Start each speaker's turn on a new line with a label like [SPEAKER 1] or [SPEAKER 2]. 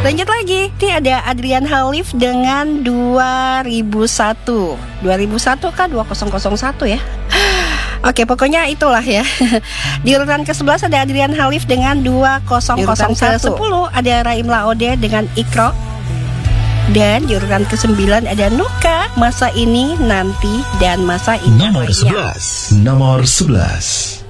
[SPEAKER 1] Lanjut lagi, ini ada Adrian Halif dengan 2001. 2001 kan 2001 ya. Oke, pokoknya itulah ya. Di urutan ke-11 ada Adrian Halif dengan 2001. Di urutan ke-10 ada Raim Laode dengan Ikro. Dan di urutan ke-9 ada Nuka, Masa Ini, Nanti, dan Masa Indah.
[SPEAKER 2] Nomor 11.